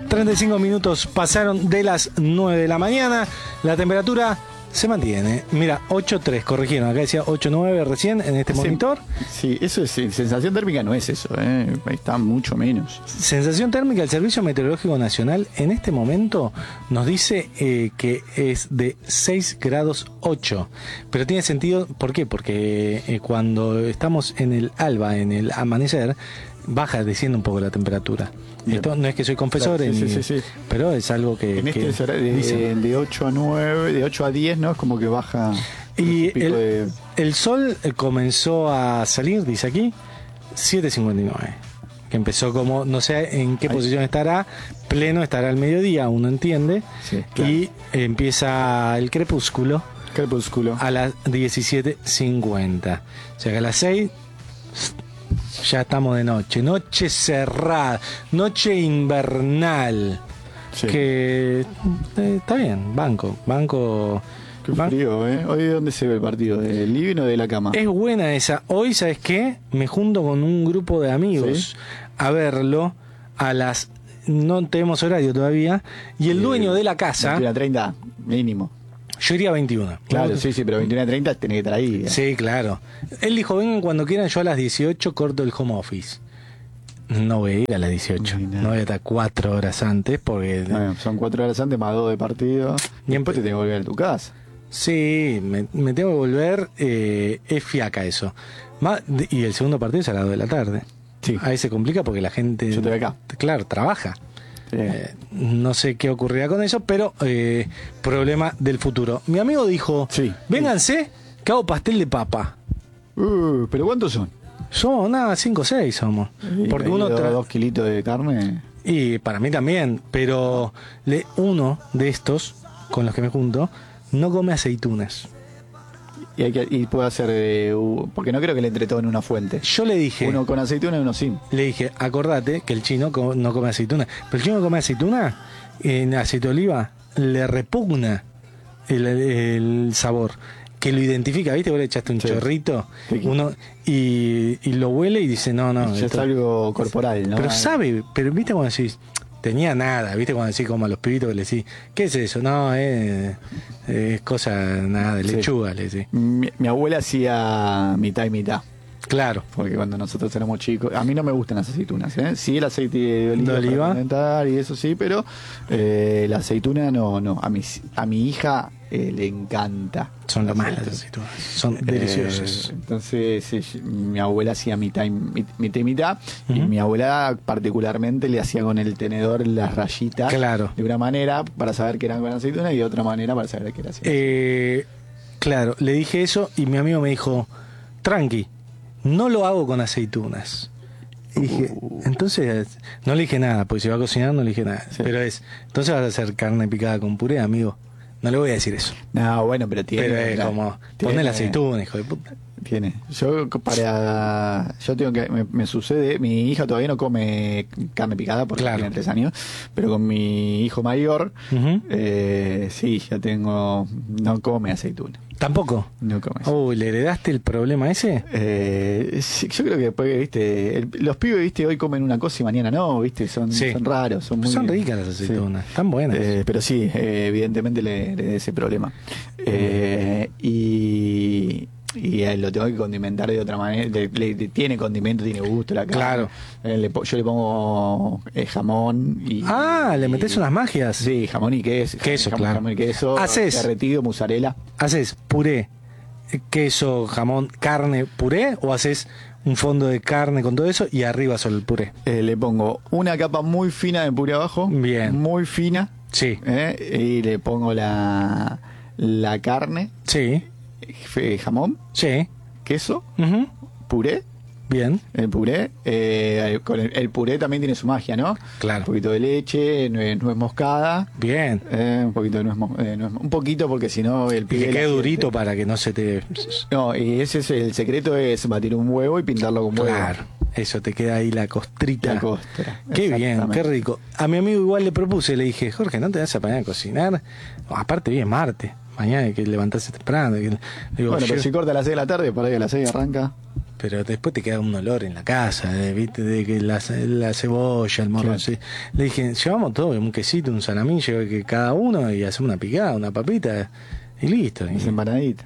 35 minutos pasaron de las 9 de la mañana. La temperatura se mantiene. Mira, 8.3, corrigieron. Acá decía 8.9 recién en este monitor. Sí, eso es. Sensación térmica no es eso, está mucho menos. Sensación térmica, el Servicio Meteorológico Nacional en este momento nos dice que es de 6 grados 8. Pero tiene sentido, ¿por qué? Porque cuando estamos en el alba, en el amanecer, baja, desciende un poco la temperatura. Bien. Esto no es que soy confesor, claro, sí. pero es algo que... En este de 8 a 9, de 8 a 10, ¿no? Es como que baja... Y el sol comenzó a salir, dice aquí, 7:59. Que empezó como, no sé en qué posición estará, pleno estará al mediodía, uno entiende. Sí, claro. Y empieza el crepúsculo. A las 17:50. O sea que a las 6... ya estamos de noche, noche cerrada, noche invernal, sí. Que está bien, banco. Qué frío, Hoy, ¿de dónde se ve el partido? ¿Del living o de la cama? Es buena esa. Hoy, ¿sabes qué? Me junto con un grupo de amigos, ¿sí?, a verlo a las... no tenemos horario todavía, y el dueño de la casa... 21:30, mínimo. Yo iría a 21. Claro, sí, pero 21:30 tenés que estar ahí. Sí, claro. Él dijo, vengan cuando quieran, yo a las 18 corto el home office. No voy a ir a las 18. No voy a estar 4 horas antes porque... Bueno, son 4 horas antes más 2 de partido. Y después te tengo que volver a tu casa. Sí, me tengo que volver. Es fiaca eso. Y el segundo partido es a las 2 de la tarde. Sí. Ahí se complica porque la gente... Yo estoy acá. Claro, trabaja. Sí. No sé qué ocurrirá con eso, pero problema del futuro. Mi amigo dijo, sí, vénganse, que hago pastel de papa. ¿Pero cuántos son? Somos, 5 o 6 somos. Porque uno trae 2 kilitos de carne. Y para mí también, pero uno de estos, con los que me junto, no come aceitunas. Y puede hacer, porque no creo que le entre todo en una fuente. Yo le dije, uno con aceituna y uno sin. Le dije, acordate que el chino no come aceituna. Pero el chino come aceituna, en aceite de oliva, le repugna el sabor. Que lo identifica, ¿viste? Vos le echaste un chorrito, uno y lo huele y dice, no. Ya es algo corporal, ¿no? Pero sabe, pero ¿viste cuando decís? Tenía nada, ¿viste? Cuando decís como a los pibitos que le decís, ¿qué es eso? No, es cosa nada, de lechuga, le decís. Mi abuela hacía mitad y mitad. Claro. Porque cuando nosotros éramos chicos, a mí no me gustan las aceitunas, Sí, el aceite de oliva y eso sí, pero la aceituna no. A mi hija le encanta. Son lo más las aceitunas, son deliciosas. Entonces mi abuela hacía mitad y mitad, y mi abuela particularmente le hacía con el tenedor las rayitas, claro, de una manera para saber que eran con aceituna y de otra manera para saber que era así. Claro, le dije eso y mi amigo me dijo, tranqui, no lo hago con aceitunas. Y dije, entonces, no le dije nada, porque si va a cocinar no le dije nada. Sí. Pero entonces vas a hacer carne picada con puré, amigo. No le voy a decir eso. No, bueno, pero tiene... Pero es como, ponle la aceituna, hijo de puta. Tiene. Yo tengo que... Me sucede... Mi hija todavía no come carne picada porque tiene 3 años. Pero con mi hijo mayor, sí, ya tengo... No come aceituna. ¿Tampoco? No come aceituna. ¿Le heredaste el problema ese? Sí, yo creo que después, ¿viste? Los pibes, ¿viste? Hoy comen una cosa y mañana no, ¿viste? Son raros. Son ricas las aceitunas. Sí. Están buenas. Pero sí, evidentemente le heredé ese problema. Y lo tengo que condimentar de otra manera. Tiene condimento, tiene gusto la carne. Claro. Yo le pongo jamón y... le metés unas magias. Sí, jamón y queso. Jamón y queso. Derretido, mozzarella. ¿Haces puré, queso, jamón, carne, puré? ¿O haces un fondo de carne con todo eso y arriba solo el puré? Le pongo una capa muy fina de puré abajo. Bien. Muy fina. Sí. Y le pongo la carne. Sí. Jamón, sí, queso, puré. Bien. El puré, con el puré también tiene su magia, ¿no? Claro. Un poquito de leche, nuez moscada. Bien. Un poquito de nuez un poquito porque si no el pibe... Y que quede durito para que no se te... No, y ese es el secreto, es batir un huevo y pintarlo con huevo. Claro. Eso, te queda ahí la costrita. La costra. Qué bien, qué rico. A mi amigo igual le propuse, le dije, Jorge, ¿no te vas a poner a cocinar? Aparte, bien, martes. Mañana hay que levantarse temprano. Digo, bueno, pero si corta a las 6 de la tarde, por ahí a las 6 arranca. pero después te queda un olor en la casa, ¿viste? De que la cebolla, el morro. Claro. Sí. Le dije, llevamos todo, un quesito, un salamillo, que cada uno, y hacemos una picada, una papita, y listo. Es empanadita.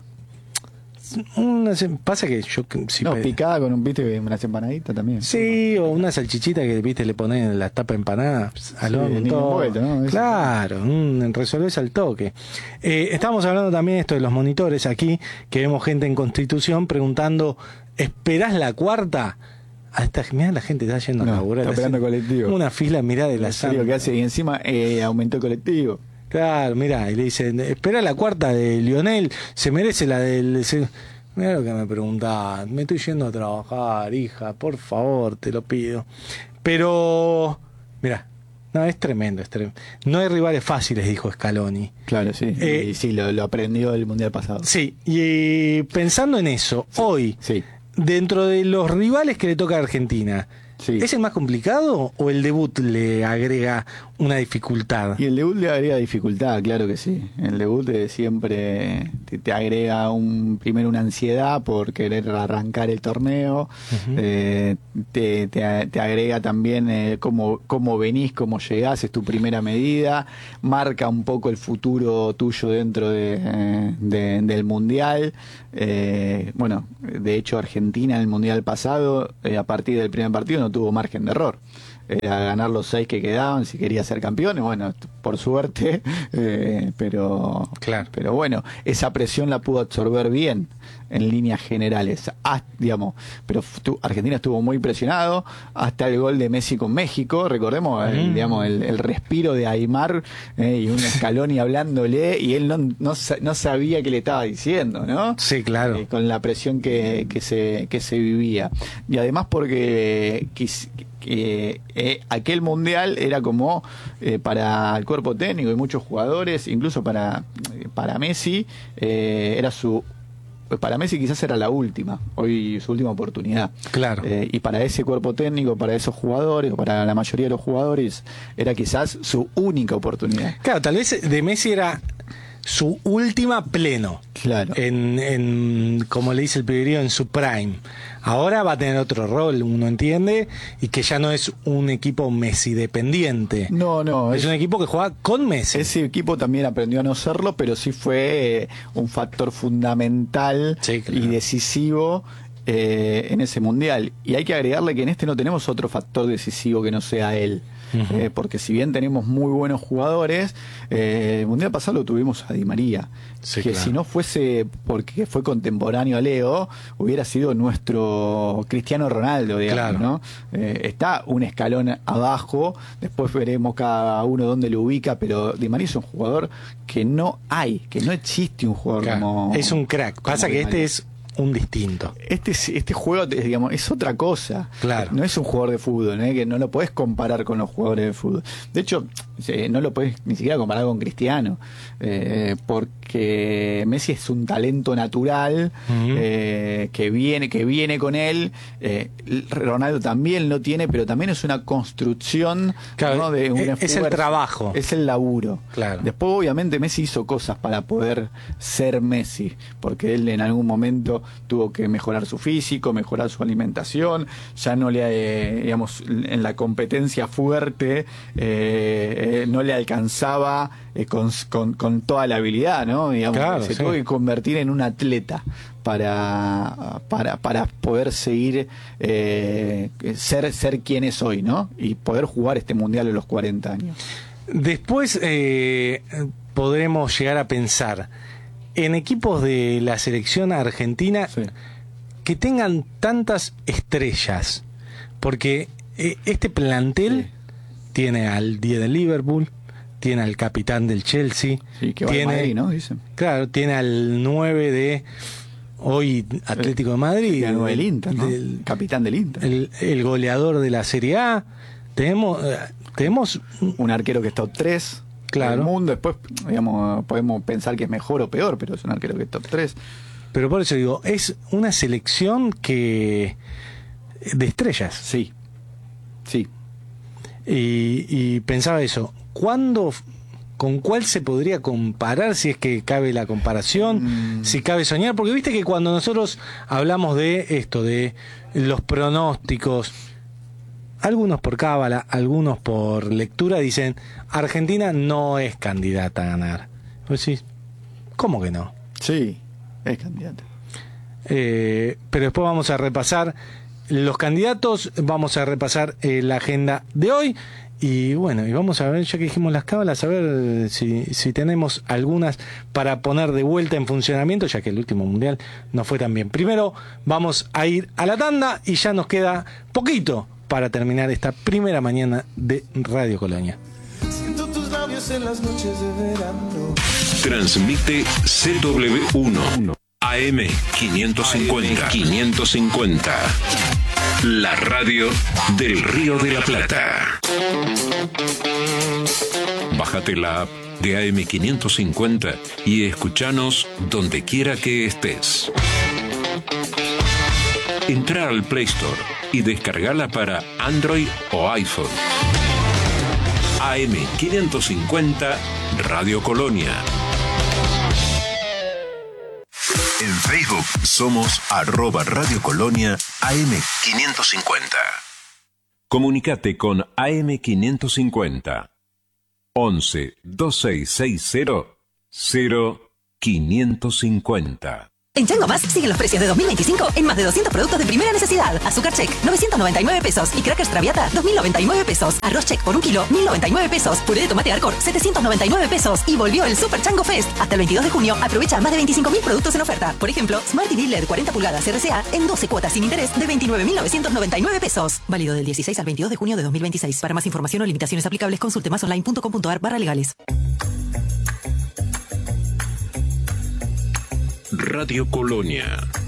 Pasa que yo... Si picada con un, viste, unas empanaditas también. Sí, o una salchichita que, viste, le ponen en la tapa empanada, al horno, todo. Vuelta, ¿no? Claro, resolvés al toque. Estamos hablando también esto de los monitores aquí, que vemos gente en Constitución preguntando, ¿esperás la cuarta? Mirá, la gente está yendo a laburar. Está esperando colectivo. Una fila, mirá, de la sala. Que hace, y encima aumentó el colectivo. Claro, mirá, y le dicen, espera la cuarta de Lionel, se merece la del... Mirá lo que me preguntás, me estoy yendo a trabajar, hija, por favor, te lo pido. Pero, mirá, no, es tremendo, es tremendo. No hay rivales fáciles, dijo Scaloni. Claro, sí, y sí, lo aprendió el Mundial pasado. Sí, y pensando en eso, sí, hoy, sí, dentro de los rivales que le toca a Argentina, sí, ¿es el más complicado o el debut le agrega una dificultad? Y el debut le agrega dificultad, claro que sí. El debut siempre te agrega primero una ansiedad por querer arrancar el torneo, te agrega también cómo venís, cómo llegás, es tu primera medida, marca un poco el futuro tuyo dentro del Mundial. Bueno, de hecho Argentina en el Mundial pasado, a partir del primer partido no tuvo margen de error. Era ganar los 6 que quedaban si quería ser campeón, y bueno, por suerte, pero bueno, esa presión la pudo absorber bien en líneas generales, digamos, pero Argentina estuvo muy presionado hasta el gol de Messi con México, recordemos digamos el respiro de Aimar y un Scaloni hablándole y él no sabía qué le estaba diciendo, ¿no? Sí, claro. Con la presión que se vivía, y además porque aquel mundial era como para el cuerpo técnico y muchos jugadores, incluso para Messi, para Messi quizás era la última, hoy su última oportunidad. Claro. Y para ese cuerpo técnico, para esos jugadores, o para la mayoría de los jugadores, era quizás su única oportunidad. Claro, tal vez de Messi era su última pleno. Claro. Como le dice el pibrío, en su prime. Ahora va a tener otro rol, uno entiende, y que ya no es un equipo Messi dependiente. No. Es un equipo que juega con Messi. Ese equipo también aprendió a no serlo, pero sí fue un factor fundamental, sí, claro, y decisivo en ese mundial. Y hay que agregarle que en este no tenemos otro factor decisivo que no sea él. Porque si bien tenemos muy buenos jugadores, el mundial pasado lo tuvimos a Di María, sí, que claro, si no fuese porque fue contemporáneo a Leo, hubiera sido nuestro Cristiano Ronaldo, digamos, claro, ¿no? Está un escalón abajo, después veremos cada uno dónde lo ubica, pero Di María es un jugador que no existe un jugador, claro, como... Es un crack, pasa que este es un distinto. Este juego, digamos, es otra cosa. Claro. No es un jugador de fútbol, que no lo podés comparar con los jugadores de fútbol. De hecho, no lo podés ni siquiera comparar con Cristiano, porque Messi es un talento natural, que viene con él. Ronaldo también lo tiene, pero también es una construcción, claro, ¿no? De un esfuerzo. Es el trabajo. Es el laburo. Claro. Después, obviamente, Messi hizo cosas para poder ser Messi, porque él en algún momento tuvo que mejorar su físico, mejorar su alimentación, ya no le, digamos, en la competencia fuerte, no le alcanzaba con toda la habilidad, ¿no? Digamos, claro, se tuvo que convertir en un atleta para poder seguir ser quien es hoy, ¿no? Y poder jugar este mundial a los 40 años. Después podremos llegar a pensar en equipos de la selección argentina, sí, que tengan tantas estrellas, porque este plantel, sí, tiene al 10 del Liverpool, tiene al capitán del Chelsea, sí, que va tiene, a Madrid, ¿no? Dicen. Claro, tiene al 9 de hoy Atlético de Madrid, el 9 del Inter, ¿no? Capitán del Inter, el goleador de la Serie A. Tenemos un arquero que es top 3, claro, del mundo. Después, digamos, podemos pensar que es mejor o peor, pero es un arquero que es top 3. Pero por eso digo, es una selección de estrellas. Sí. Y pensaba eso, ¿cuándo ¿con cuál se podría comparar, si es que cabe la comparación, si cabe soñar? Porque viste que cuando nosotros hablamos de esto, de los pronósticos, algunos por cábala, algunos por lectura, dicen, Argentina no es candidata a ganar. Vos decís, ¿cómo que no? Sí, es candidata. Pero después vamos a repasar los candidatos, vamos a repasar la agenda de hoy. Y bueno, y vamos a ver, ya que dijimos las cábalas, a ver si tenemos algunas para poner de vuelta en funcionamiento, ya que el último mundial no fue tan bien. Primero vamos a ir a la tanda y ya nos queda poquito para terminar esta primera mañana de Radio Colonia. Siento tus labios en las noches de verano. Transmite CW1 AM 550. La radio del Río de la Plata. Bájate la app de AM550 y escuchanos donde quiera que estés. Entra al Play Store y descargala para Android o iPhone. AM550 Radio Colonia. En Facebook somos @Radio Colonia AM550. Comunicate con AM550 11 2660 0550. En Chango Más siguen los precios de 2025 en más de 200 productos de primera necesidad. Azúcar Check, 999 pesos. Y Crackers Traviata, 2.099 pesos. Arroz Check por 1 kilo, 1.099 pesos. Puré de tomate Arcor, 799 pesos. Y volvió el Super Chango Fest. Hasta el 22 de junio, aprovecha más de 25.000 productos en oferta. Por ejemplo, Smart TV LED 40 pulgadas RCA en 12 cuotas sin interés de 29.999 pesos. Válido del 16 al 22 de junio de 2026. Para más información o limitaciones aplicables, consulte masonline.com.ar/legales. Radio Colonia